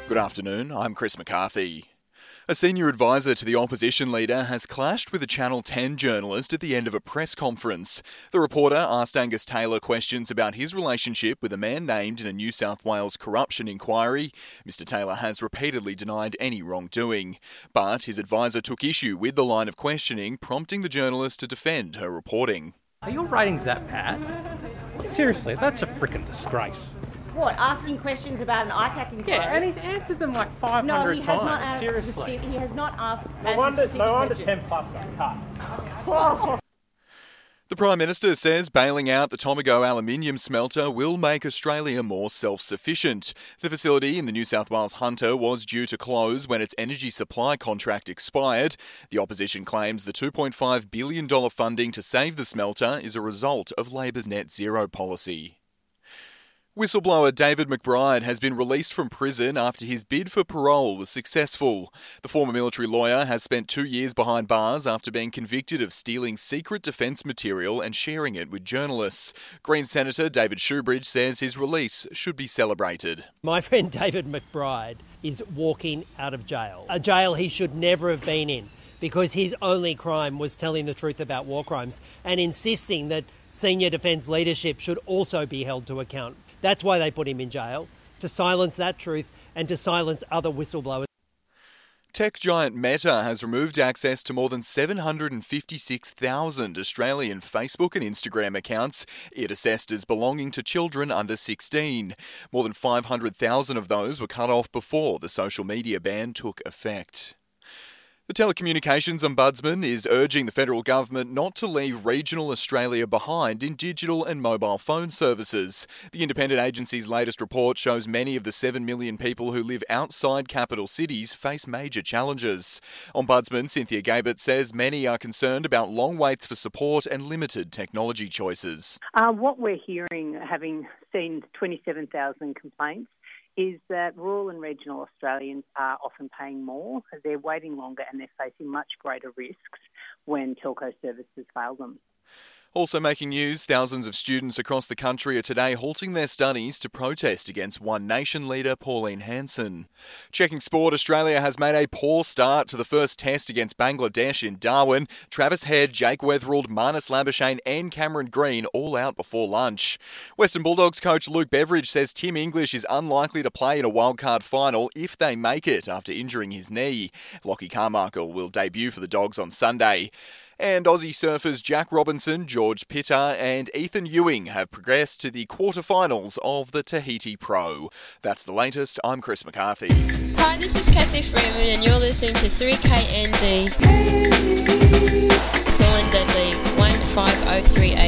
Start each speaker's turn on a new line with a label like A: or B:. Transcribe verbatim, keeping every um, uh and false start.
A: Good afternoon, I'm Chris McCarthy. A senior advisor to the opposition leader has clashed with a Channel ten journalist at the end of a press conference. The reporter asked Angus Taylor questions about his relationship with a man named in a New South Wales corruption inquiry. Mister Taylor has repeatedly denied any wrongdoing. But his advisor took issue with the line of questioning, prompting the journalist to defend her reporting.
B: Are your ratings that bad? Seriously, that's a freaking disgrace.
C: What, asking questions about an I C A C inquiry?
B: Yeah, and he's answered them like five hundred
C: no, he has
B: times.
C: Not asked
B: Seriously.
C: Specific, he has not asked
B: No wonder,
C: specific
B: no wonder
C: questions.
B: ten plus got cut.
C: Oh.
A: The Prime Minister says bailing out the Tomago aluminium smelter will make Australia more self-sufficient. The facility in the New South Wales Hunter was due to close when its energy supply contract expired. The opposition claims the two point five billion dollars funding to save the smelter is a result of Labor's net zero policy. Whistleblower David McBride has been released from prison after his bid for parole was successful. The former military lawyer has spent two years behind bars after being convicted of stealing secret defence material and sharing it with journalists. Green Senator David Shoebridge says his release should be celebrated.
D: My friend David McBride is walking out of jail, a jail he should never have been in, because his only crime was telling the truth about war crimes and insisting that senior defence leadership should also be held to account. That's why they put him in jail, to silence that truth and to silence other whistleblowers.
A: Tech giant Meta has removed access to more than seven hundred fifty-six thousand Australian Facebook and Instagram accounts it assessed as belonging to children under sixteen. More than five hundred thousand of those were cut off before the social media ban took effect. The Telecommunications Ombudsman is urging the federal government not to leave regional Australia behind in digital and mobile phone services. The independent agency's latest report shows many of the seven million people who live outside capital cities face major challenges. Ombudsman Cynthia Gabert says many are concerned about long waits for support and limited technology choices.
E: Uh, what we're hearing, having seen twenty-seven thousand complaints, is that rural and regional Australians are often paying more, they're waiting longer and they're facing much greater risks when telco services fail them.
A: Also making news, thousands of students across the country are today halting their studies to protest against One Nation leader Pauline Hanson. Checking sport, Australia has made a poor start to the first test against Bangladesh in Darwin. Travis Head, Jake Weatherill, Marnus Labuschagne and Cameron Green all out before lunch. Western Bulldogs coach Luke Beveridge says Tim English is unlikely to play in a wildcard final if they make it after injuring his knee. Lockie Carmichael will debut for the Dogs on Sunday. And Aussie surfers Jack Robinson, George Pitta and Ethan Ewing have progressed to the quarterfinals of the Tahiti Pro. That's the latest. I'm Chris McCarthy.
F: Hi, this is Kathy Freeman and you're listening to three K N D. Cool and Deadly, one five oh three eight.